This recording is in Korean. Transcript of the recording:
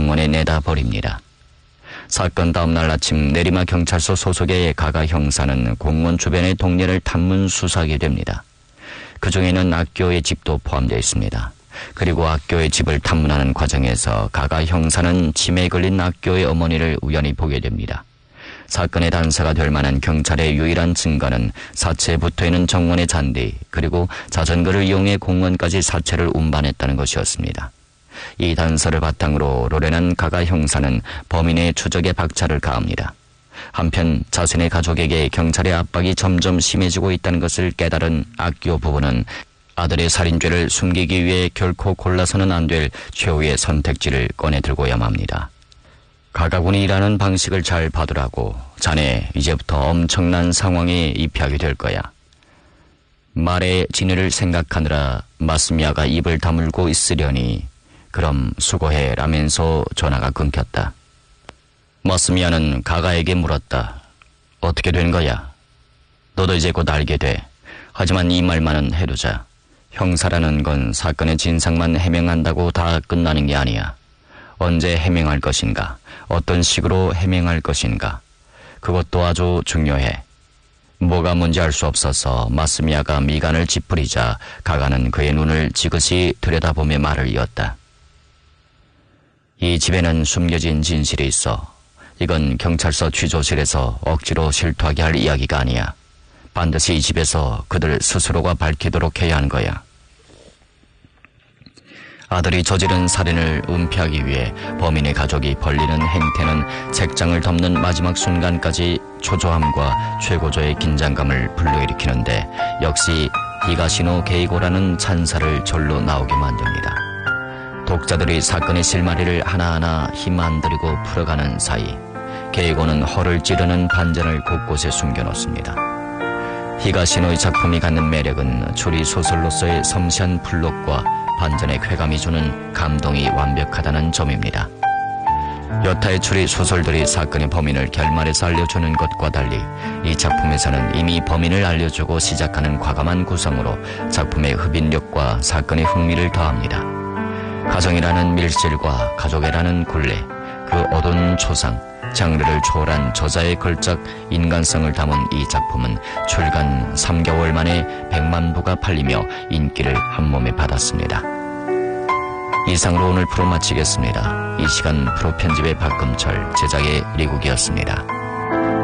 정원에 내다 버립니다. 사건 다음 날 아침 내리막 경찰서 소속의 가가 형사는 공무원 주변의 동네를 탐문 수사하게 됩니다. 그 중에는 학교의 집도 포함되어 있습니다. 그리고 학교의 집을 탐문하는 과정에서 가가 형사는 치매에 걸린 학교의 어머니를 우연히 보게 됩니다. 사건의 단서가 될 만한 경찰의 유일한 증거는 사체에 붙어있는 정원의 잔디 그리고 자전거를 이용해 공원까지 사체를 운반했다는 것이었습니다. 이 단서를 바탕으로 로렌한 가가 형사는 범인의 추적에 박차를 가합니다. 한편 자신의 가족에게 경찰의 압박이 점점 심해지고 있다는 것을 깨달은 학교 부부는 아들의 살인죄를 숨기기 위해 결코 골라서는 안 될 최후의 선택지를 꺼내들고야 합니다. 가가군이 일하는 방식을 잘 봐두라고. 자네 이제부터 엄청난 상황에 입히하게 될 거야. 말의 진위를 생각하느라 마스미아가 입을 다물고 있으려니 그럼 수고해 라면서 전화가 끊겼다. 마스미아는 가가에게 물었다. 어떻게 된 거야? 너도 이제 곧 알게 돼. 하지만 이 말만은 해두자. 형사라는 건 사건의 진상만 해명한다고 다 끝나는 게 아니야. 언제 해명할 것인가? 어떤 식으로 해명할 것인가? 그것도 아주 중요해. 뭐가 뭔지 알 수 없어서 마스미아가 미간을 찌푸리자 가가는 그의 눈을 지그시 들여다보며 말을 이었다. 이 집에는 숨겨진 진실이 있어. 이건 경찰서 취조실에서 억지로 실토하게 할 이야기가 아니야. 반드시 이 집에서 그들 스스로가 밝히도록 해야 하는 거야. 아들이 저지른 살인을 은폐하기 위해 범인의 가족이 벌리는 행태는 책장을 덮는 마지막 순간까지 초조함과 최고조의 긴장감을 불러일으키는데 역시 히가시노 게이고라는 찬사를 절로 나오게 만듭니다. 독자들이 사건의 실마리를 하나하나 힘 안 들이고 풀어가는 사이 게이고는 허를 찌르는 반전을 곳곳에 숨겨놓습니다. 히가시노의 작품이 갖는 매력은 추리소설로서의 섬세한 플롯과 반전의 쾌감이 주는 감동이 완벽하다는 점입니다. 여타의 추리소설들이 사건의 범인을 결말에서 알려주는 것과 달리 이 작품에서는 이미 범인을 알려주고 시작하는 과감한 구성으로 작품의 흡인력과 사건의 흥미를 더합니다. 가정이라는 밀실과 가족이라는 굴레, 그 어두운 초상, 장르를 초월한 저자의 걸작 인간성을 담은 이 작품은 출간 3개월 만에 100만 부가 팔리며 인기를 한몸에 받았습니다. 이상으로 오늘 프로 마치겠습니다. 이 시간 프로 편집의 박금철, 제작의 리국이었습니다.